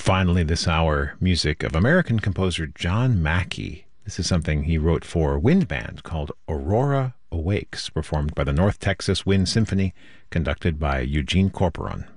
Finally, this hour, music of American composer John Mackey. This is something he wrote for wind band called Aurora Awakes, performed by the North Texas Wind Symphony, conducted by Eugene Corporon.